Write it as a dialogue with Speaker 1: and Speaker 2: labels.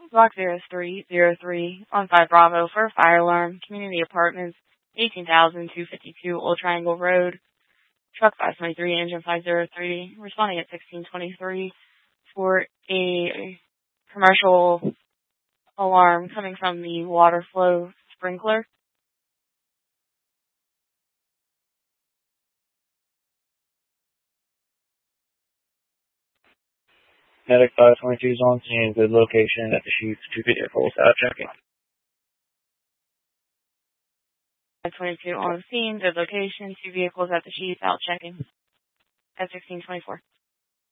Speaker 1: Block 0303 on 5 Bravo for a fire alarm. Community Apartments, 18,252 Old Triangle Road. Truck 523, engine 503, responding at 1623 for a commercial alarm coming from the water flow sprinkler.
Speaker 2: Medic 522 is on scene. Good location at the Sheets. 2 vehicles out checking.
Speaker 1: 522 on scene. Good location. 2 vehicles at the Sheets out checking. At 1624.